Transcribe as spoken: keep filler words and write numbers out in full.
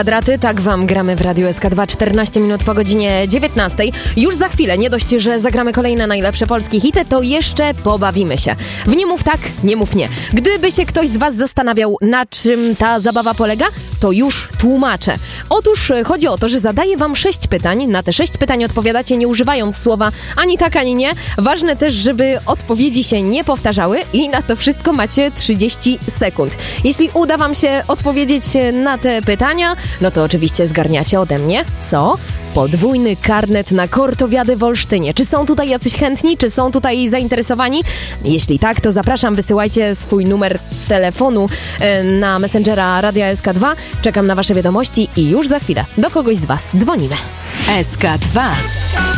Kwadraty, tak wam gramy w Radiu S K dwa, czternaście minut po godzinie dziewiętnastej. Już za chwilę, nie dość, że zagramy kolejne najlepsze polskie hity, to jeszcze pobawimy się. W Nie mów tak, nie mów nie. Gdyby się ktoś z was zastanawiał, na czym ta zabawa polega, to już tłumaczę. Otóż chodzi o to, że zadaję wam sześć pytań. Na te sześć pytań odpowiadacie nie używając słowa ani tak, ani nie. Ważne też, żeby odpowiedzi się nie powtarzały i na to wszystko macie trzydzieści sekund. Jeśli uda wam się odpowiedzieć na te pytania, no to oczywiście zgarniacie ode mnie, co? Podwójny karnet na Kortowiady w Olsztynie. Czy są tutaj jacyś chętni? Czy są tutaj zainteresowani? Jeśli tak, to zapraszam, wysyłajcie swój numer telefonu na Messengera Radia S K dwa. Czekam na wasze wiadomości i już za chwilę do kogoś z was dzwonimy. S K dwa.